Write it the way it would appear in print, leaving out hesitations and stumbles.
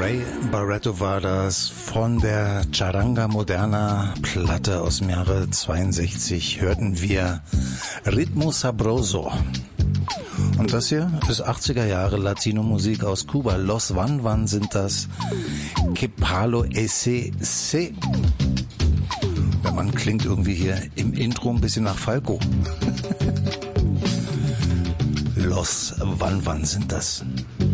Ray Barretto war das von der Charanga Moderna Platte aus dem Jahre 62 hörten wir Ritmo Sabroso. Und das hier ist 80er Jahre Latino-Musik aus Kuba. Los Van Van sind das. Que Palo Ese Se. Der Mann klingt irgendwie hier im Intro ein bisschen nach Falco. Los Van Van sind das.